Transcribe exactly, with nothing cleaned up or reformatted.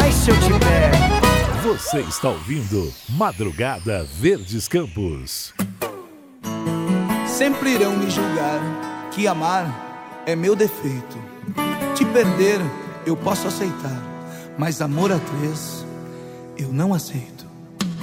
Ai, se eu te pego. Você está ouvindo Madrugada Verdes Campos. Sempre irão me julgar que amar é meu defeito. Te perder eu posso aceitar, mas amor a três eu não aceito.